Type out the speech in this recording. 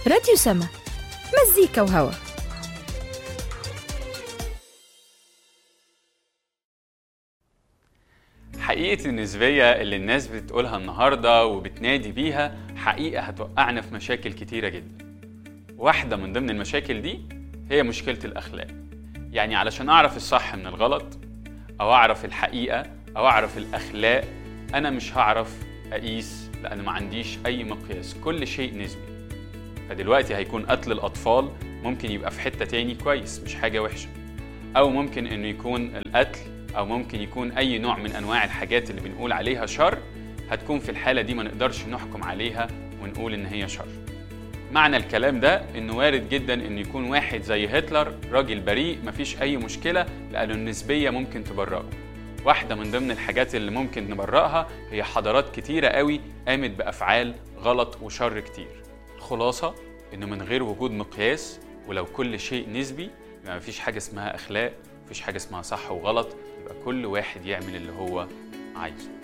راديو سما، مزيكا وهوا. حقيقة النسبية اللي الناس بتقولها النهاردة وبتنادي بيها حقيقة هتوقعنا في مشاكل كتيرة جدا. واحدة من ضمن المشاكل دي هي مشكلة الأخلاق. يعني علشان أعرف الصح من الغلط أو أعرف الحقيقة أو أعرف الأخلاق، أنا مش هعرف أقيس، لأن ما عنديش أي مقياس، كل شيء نسبي. فدلوقتي هيكون قتل الأطفال ممكن يبقى في حتة تاني كويس، مش حاجة وحشة، أو ممكن إنه يكون القتل أو ممكن يكون أي نوع من أنواع الحاجات اللي بنقول عليها شر، هتكون في الحالة دي ما نقدرش نحكم عليها ونقول إن هي شر. معنى الكلام ده إنه وارد جدا إنه يكون واحد زي هتلر راجل بريء مفيش أي مشكلة، لأنه النسبية ممكن تبرئه. واحدة من ضمن الحاجات اللي ممكن نبرئها هي حضارات كتيرة قوي قامت بأفعال غلط وشر كتير. الخلاصة إنه من غير وجود مقياس، ولو كل شيء نسبي، يبقى مفيش حاجة اسمها أخلاق، مفيش حاجة اسمها صح وغلط، يبقى كل واحد يعمل اللي هو عايزه.